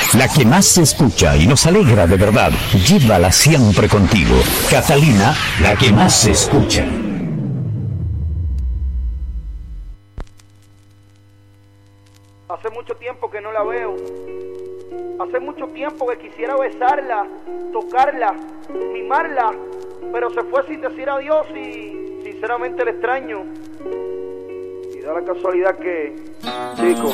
la que más se escucha y nos alegra de verdad. Llévala siempre contigo. Catalina, la que más se escucha. Hace mucho tiempo que no la veo. Hace mucho tiempo que quisiera besarla, tocarla, mimarla, pero se fue sin decir adiós y sinceramente la extraño. Y da la casualidad que, chico,